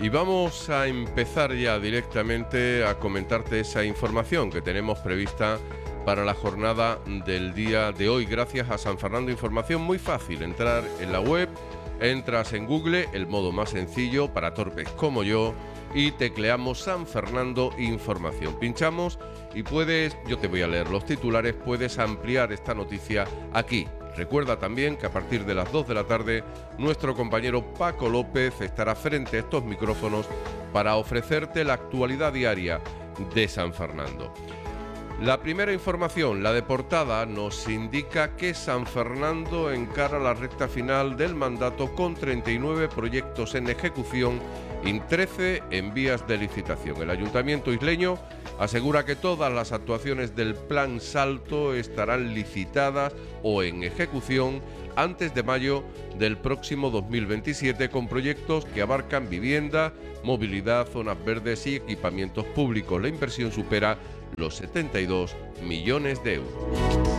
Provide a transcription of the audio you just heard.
Y vamos a empezar ya directamente a comentarte esa información que tenemos prevista para la jornada del día de hoy, gracias a San Fernando Información. Muy fácil, entrar en la web, entras en Google, el modo más sencillo para torpes como yo, y tecleamos San Fernando Información. Pinchamos y yo te voy a leer los titulares, puedes ampliar esta noticia aquí. Recuerda también que a partir de las 2 de la tarde nuestro compañero Paco López estará frente a estos micrófonos para ofrecerte la actualidad diaria de San Fernando. La primera información, la de portada, nos indica que San Fernando encara la recta final del mandato con 39 proyectos en ejecución y 13 en vías de licitación. El Ayuntamiento isleño asegura que todas las actuaciones del Plan Salto estarán licitadas o en ejecución antes de mayo del próximo 2027, con proyectos que abarcan vivienda, movilidad, zonas verdes y equipamientos públicos. La inversión supera los 72 millones de euros.